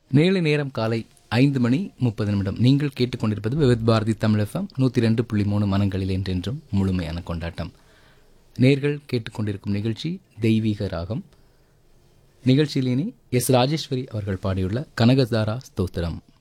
நேரம் காலை 5:30 நீங்கள் கேட்டுக்கொண்டிருப்பது விவித் பாரதி தமிழ் FM 102.3 மனங்களில் என்றென்றும் முழுமையான கொண்டாட்டம். நேர்கள் கேட்டுக்கொண்டிருக்கும் நிகழ்ச்சி தெய்வீக ராகம். நிகழ்ச்சியிலேனே எஸ் ராஜேஸ்வரி அவர்கள் பாடியுள்ள கனகதாரா ஸ்தோத்திரம்.